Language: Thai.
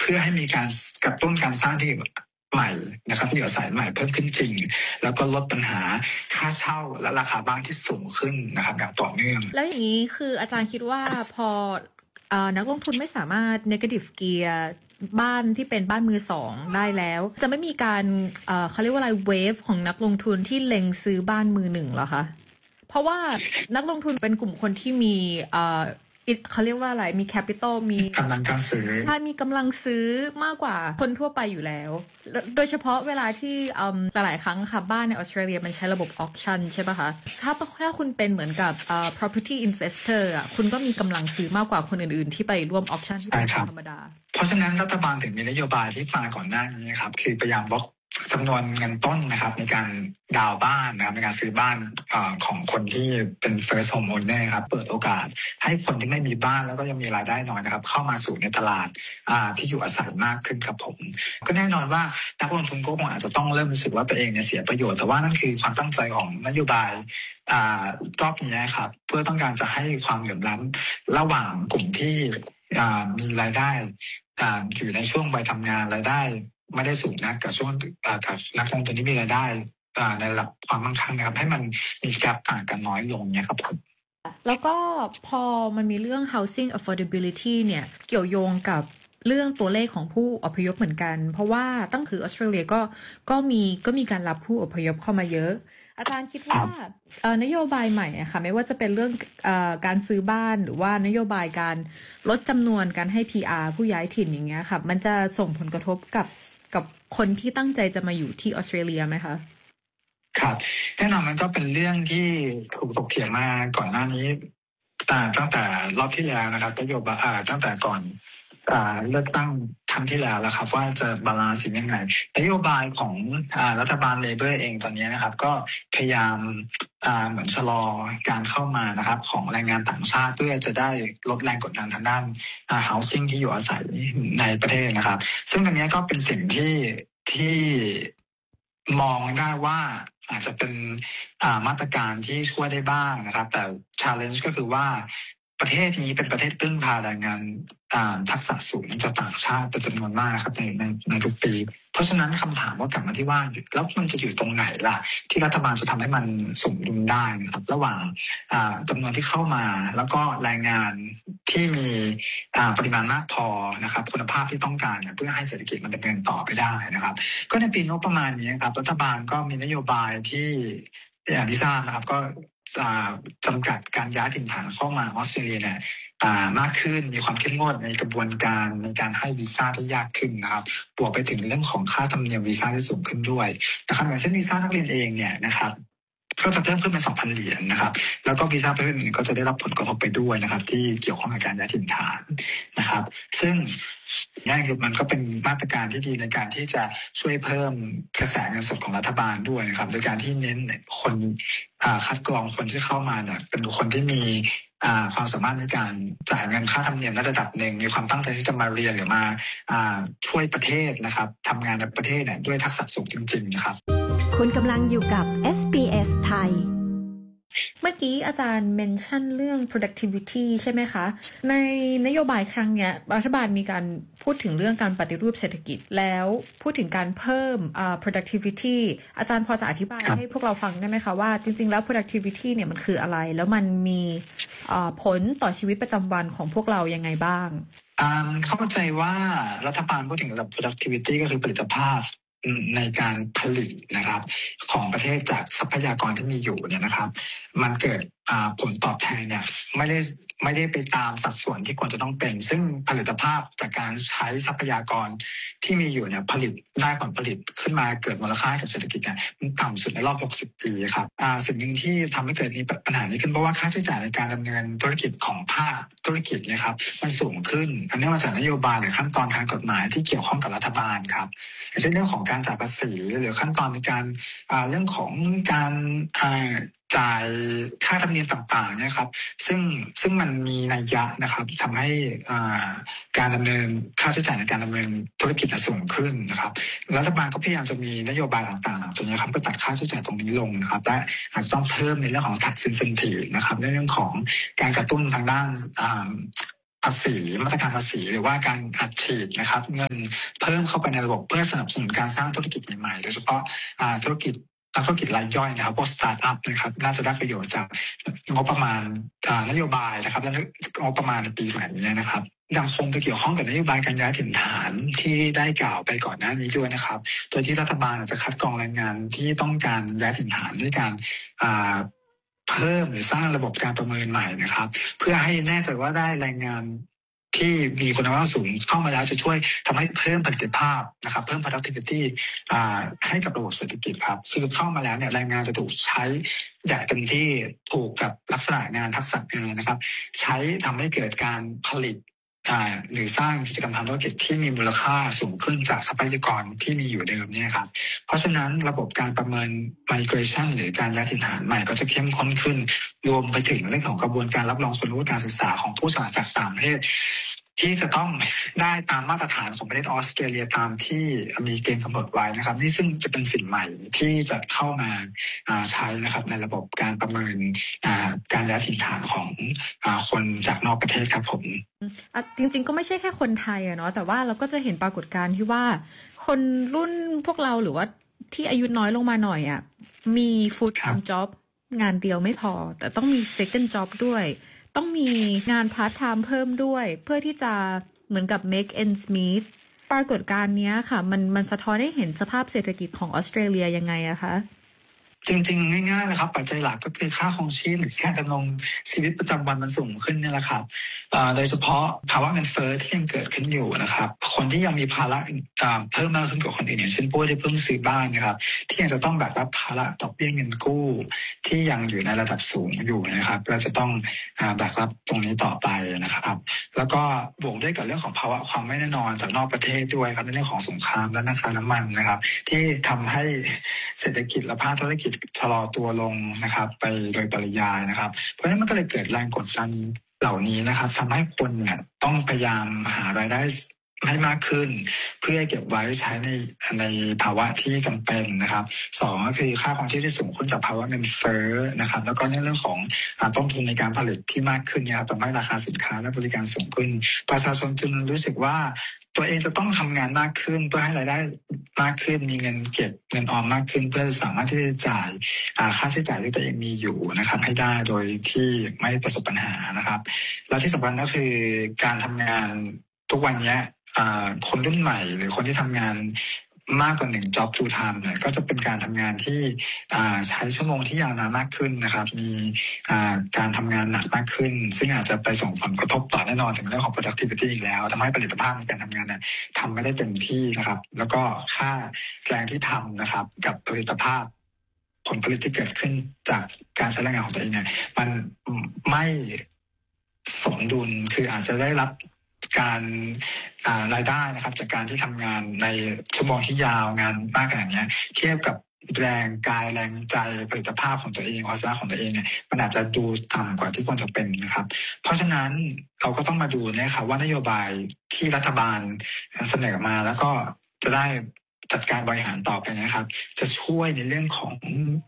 พื่อให้มีการกระตุ้นการสร้างที่ใหม่นะครับที่อยู่อาศัยใหม่เพิ่มขึ้นจริงแล้วก็ลดปัญหาค่าเช่าและราคาบ้านที่สูงขึ้นนะครับอย่างต่อเนื่องแล้วอย่างนี้คืออาจารย์คิดว่าพอนักลงทุนไม่สามารถ negative gear บ้านที่เป็นบ้านมือสองได้แล้วจะไม่มีการเขาเรียกว่าอะไร wave ของนักลงทุนที่เล็งซื้อบ้านมือหนึ่งเหรอคะเพราะว่านักลงทุนเป็นกลุ่มคนที่มีเขาเรียกว่าอะไรมีแคปิตอลมีกำลังการซื้อใช่มีกำลังซื้อมากกว่าคนทั่วไปอยู่แล้วโดยเฉพาะเวลาที่หลายครั้งค่ะบ้านในออสเตรเลียมันใช้ระบบออคชั่นใช่ป่ะคะถ้าคุณเป็นเหมือนกับproperty investor อ่ะคุณก็มีกำลังซื้อมากกว่าคนอื่นๆที่ไปร่วมออคชั่นที่เป็นธรรมดาเพราะฉะนั้นรัฐบาลถึงมีนโยบายที่มาก่อนหน้านี้ครับคือพยายามลดจำนวนเงินต้นนะครับในการดาวน์บ้านนะครับในการซื้อบ้านของคนที่เป็น first home owner ครับเปิดโอกาสให้คนที่ไม่มีบ้านแล้วก็ยังมีรายได้น้อยนะครับเข้ามาสู่ในตลาดที่อยู่อาศัยมากขึ้นครับผมก็แน่นอนว่านักลงทุนก็คงอาจจะต้องเริ่มรู้สึกว่าตัวเองเนี่ยเสียประโยชน์แต่ว่านั่นคือความตั้งใจของนโยบายรอบนี้ครับเพื่อต้องการจะให้ความเหลื่อมล้ำระหว่างกลุ่มที่มีรายได้อยู่ในช่วงวัยทำงานรายได้ไม่ได้สูงนะกับช่วงกับนักลงทุนที่มีรายได้ในระดับความมั่งคั่งนะครับให้มันมีแกปต่างกันน้อยลงเนี่ยครับผมแล้วก็พอมันมีเรื่อง housing affordability เนี่ยเกี่ยวโยงกับเรื่องตัวเลขของผู้อพยพเหมือนกันเพราะว่าตั้งคือออสเตรเลียก็มีการรับผู้อพยพเข้ามาเยอะอาจารย์คิดว่านโยบายใหม่อะค่ะไม่ว่าจะเป็นเรื่องการซื้อบ้านหรือว่านโยบายการลดจำนวนการให้ PR ผู้ย้ายถิ่นอย่างเงี้ยค่ะมันจะส่งผลกระทบกับคนที่ตั้งใจจะมาอยู่ที่ออสเตรเลียไหมคะครับแน่นอนมันก็เป็นเรื่องที่ถูกถกเถียงมาก่อนหน้านี้ตั้งแต่รอบที่แล้วนะครับนโยบายตั้งแต่ก่อนเลือกตั้งครั้งที่แล้วครับว่าจะบาลานซ์ยังไงนโยบายของรัฐบาลเลเบอร์เองตอนนี้นะครับก็พยายามเหมือนชะลอการเข้ามานะครับของแรงงานต่างชาติเพื่อจะได้ลดแรงกดดันทางด้านhousing ที่อยู่อาศัยในประเทศนะครับซึ่งอันนี้ก็เป็นสิ่งที่มองได้ว่าอาจจะเป็นมาตรการที่ช่วยได้บ้างนะครับแต่ challenge ก็คือว่าประเทศนี้เป็นประเทศพึ่งพาแรงงานทักษะสูงจากต่างชาติเป็นจำนวนมากครับในทุกปีเพราะฉะนั้นคำถามว่ากลับมาที่ว่าแล้วมันจะอยู่ตรงไหนล่ะที่รัฐบาลจะทำให้มันสมดุลได้นะครับระหว่างจำนวนที่เข้ามาแล้วก็แรงงานที่มีปริมาณมากพอนะครับคุณภาพที่ต้องการเพื่อให้เศรษฐกิจมันดำเนินต่อไปได้นะครับก็ในปีงบประมาณนี้ครับรัฐบาลก็มีนโยบายที่อย่างที่ทราบนะครับก็จำกัดการย้ายถิ่นฐานเข้ามาออสเตรเลียเนี่ยมากขึ้นมีความเข้มงวดในกระบวนการในการให้วีซ่าที่ยากขึ้นนะครับบวกไปถึงเรื่องของค่าธรรมเนียมวีซ่าที่สูงขึ้นด้วยนะครับอย่างเช่นวีซ่านักเรียนเองเนี่ยนะครับก็จะเพิ่มขึ้นเป็น 2,000 เหรียญนะครับแล้วก็วีซ่าประเภทอื่นก็จะได้รับผลกระทบไปด้วยนะครับที่เกี่ยวข้องกับการย้ายถิ่นฐานนะครับซึ่งนั่นคือมันก็เป็นมาตรการที่ดีในการที่จะช่วยเพิ่มกระแสเงินสดของรัฐบาลด้วยนะครับโดยการที่เน้นคนคัดกรองคนที่เข้ามาเนี่ยเป็นคนที่มีความสามารถในการจ่ายเงินค่าธรรมเนียมระดับหนึ่งมีความตั้งใจที่จะมาเรียนหรือมาช่วยประเทศนะครับทำงานในประเทศเนี่ยด้วยทักษะสูงจริงๆนะครับคุณกำลังอยู่กับ SBS ไทยเมื่อกี้อาจารย์เมนชั่นเรื่อง productivity ใช่ไหมคะในนโยบายครั้งเนี้ยรัฐบาลมีการพูดถึงเรื่องการปฏิรูปเศรษฐกิจแล้วพูดถึงการเพิ่มproductivity อาจารย์พอจะอธิบายให้พวกเราฟังได้ไหมคะว่าจริงๆแล้ว productivity เนี่ยมันคืออะไรแล้วมันมีผลต่อชีวิตประจำวันของพวกเรายังไงบ้างเข้าใจว่ารัฐบาลพูดถึงระดับ productivity ก็คือผลิตภาพในการผลิตนะครับของประเทศจากทรัพยากรที่มีอยู่เนี่ยนะครับมันเกิดผลตอบแทนเนี่ยไม่ได้ไปตามสัดส่วนที่ควรจะต้องเป็นซึ่งผลิตภาพจากการใช้ทรัพยากรที่มีอยู่เนี่ยผลิตได้ผลผลิตขึ้นมาเกิดมูลค่าให้กับเศรษฐกิจเนี่ยมันต่ำสุดในรอบ60 ปีครับสิ่งหนึ่งที่ทำให้เกิดปัญหานี้ขึ้นเพราะว่าค่าใช้จ่ายในการดำเนินธุรกิจของภาคธุรกิจเนี่ยครับมันสูงขึ้นอันนี้มาจากนโยบายหรือขั้นตอนทางกฎหมายที่เกี่ยวข้องกับรัฐบาลครับอย่างเช่นเรื่องของการจ่ายภาษีหรือขั้นตอนในการเรื่องของการจ่ายค่าธรรมเนียมต่างๆเนี่ยครับซึ่งมันมีนัยยะนะครับทำให้การดำเนินค่าใช้จ่ายในการดำเนินธุรกิจสูงขึ้นนะครับรัฐบาลก็พยายามจะมีนโยบายต่างๆตรงนี้ครับเพื่อตัดค่าใช้จ่ายตรงนี้ลงนะครับและอาจจะต้องเพิ่มในเรื่องของ tax incentive นะครับในเรื่องของการกระตุ้นทางด้านภาษีมาตรการภาษีหรือว่าการอัดฉีดนะครับเงินเพิ่มเข้าไปในระบบเพื่อสนับสนุนการสร้างธุรกิจใหม่ๆโดยเฉพาะธุรกิจรายย่อยนะครับพวกสตาร์ทอัพนะครับน่าจะได้ประโยชน์จากงบประมาณนโยบายนะครับและงบประมาณในปีใหม่นี้นะครับยังคงไปเกี่ยวข้องกับนโยบายการย้ายถิ่นฐานที่ได้กล่าวไปก่อนหน้านี้ด้วยนะครับโดยที่รัฐบาลจะคัดกรองแรงงานที่ต้องการย้ายถิ่นฐานด้วยการเพิ่มหรือสร้างระบบการประเมินใหม่นะครับเพื่อให้แน่ใจว่าได้แรงงานที่มีคุณภาพสูงเข้ามาแล้วจะช่วยทำให้เพิ่มประสิทธิภาพนะครับเพิ่ม productivity ให้กับระบบเศรษฐกิจครับคือเข้ามาแล้วเนี่ยแรงงานจะถูกใช้อย่างเต็มที่ถูกกับลักษณะงานทักษะงานนะครับใช้ทำให้เกิดการผลิตหรือสร้างกิจกรรมทางธุรกิจที่มีมูลค่าสูงขึ้นจากทรัพยากรที่มีอยู่เดิมเนี่ยครับเพราะฉะนั้นระบบการประเมิน migration หรือการย้ายถิ่นฐานใหม่ก็จะเข้มข้นขึ้นรวมไปถึงเรื่องของกระบวนการรับรองส่วนรู้การศึกษาของผู้สมัครจากต่างประเทศที่จะต้องได้ตามมาตรฐานของประเทศออสเตรเลียตามที่มีเกณฑ์กำหนดไว้นะครับนี่ซึ่งจะเป็นสิ่งใหม่ที่จะเข้ามาใช้นะครับในระบบการประเมินการย้ายถิ่นฐานของคนจากนอกประเทศครับผมจริงๆก็ไม่ใช่แค่คนไทยเนาะแต่ว่าเราก็จะเห็นปรากฏการณ์ที่ว่าคนรุ่นพวกเราหรือว่าที่อายุน้อยลงมาหน่อยมี full time job งานเดียวไม่พอแต่ต้องมี second job ด้วยต้องมีงานพาร์ทไทม์เพิ่มด้วยเพื่อที่จะเหมือนกับ make ends meet ปรากฏการณ์นี้ค่ะมันสะท้อนให้เห็นสภาพเศรษฐกิจของออสเตรเลียยังไงอะคะจริงๆง่ายๆนะครับปัจจัยหลักก็คือค่าครองชีพหรือการดำรงชีวิตประจำวันมันสูงขึ้นนี่แหละครับโดยเฉพาะภาวะเงินเฟ้อที่ยังเกิดขึ้นอยู่นะครับคนที่ยังมีภาระเพิ่มมากขึ้นกว่าคนอื่นอย่างเช่นผู้ที่เพิ่งซื้อบ้านนะครับที่ยังจะต้องแบกรับภาระดอกเบี้ยเงินกู้ที่ยังอยู่ในระดับสูงอยู่นะครับเราจะต้องแบกรับตรงนี้ต่อไปนะครับแล้วก็บวกด้วยกับเรื่องของภาวะความไม่แน่นอนจากนอกประเทศด้วยครับในเรื่องของสงครามและราคาน้ำมันนะครับที่ทำให้เศรษฐกิจและภาคธุรกิจชะลอตัวลงนะครับไปโดยปริยายนะครับเพราะฉะนั้นมันก็เลยเกิดแรงกดดันเหล่านี้นะครับทำให้คนเนี่ยต้องพยายามหารายได้ให้มากขึ้นเพื่อเก็บไว้ใช้ในภาวะที่จำเป็นนะครับสองก็คือค่าครองชีพที่สูงขึ้นจากภาวะเงินเฟ้อนะครับแล้วก็ในเรื่องของต้นทุนในการผลิตที่มากขึ้นเนี่ยครับทำให้ราคาสินค้าและบริการสูงขึ้นประชาชนจึงรู้สึกว่าตัวเองจะต้องทำงานมากขึ้นเพื่อให้รายได้มากขึ้นมีเงินเก็บเงินออมมากขึ้นเพื่อสามารถที่จะจ่ายค่าใช้จ่ายที่ตัวเองมีอยู่นะครับให้ได้โดยที่ไม่ประสบปัญหานะครับและที่สำคัญก็คือการทำงานทุกวันนี้คนรุ่นใหม่หรือคนที่ทำงานมากกว่า1 job full time เนี่ยก็จะเป็นการทำงานที่ใช้ชั่วโมงที่ยาวนานมากขึ้นนะครับมีการทำงานหนักมากขึ้นซึ่งอาจจะไปส่งผลกระทบต่อแน่นอนถึงเรื่องของ productivity อีกแล้วทำให้ผลิตภาพในการทำงานเนี่ยทำไม่ได้เต็มที่นะครับแล้วก็ค่าแรงที่ทำนะครับกับผลิตภาพผลผลิตที่เกิดขึ้นจากการใช้แรงงานของตัวเองเนี่ยมันไม่สมดุลคืออาจจะได้รับการรายได้นะครับจากการที่ทำงานในชั่วโมงที่ยาวงานมากขนาดนี้เทียบกับแรงกายแรงใจผลิตภาพของตัวเองความสามารถของตัวเองเนี่ยมันอาจจะดูต่ำกว่าที่ควรจะเป็นนะครับเพราะฉะนั้นเราก็ต้องมาดูนะครับว่านโยบายที่รัฐบาลเสนอมาแล้วก็จะได้จัดการบริหารต่อไปนะครับจะช่วยในเรื่องของ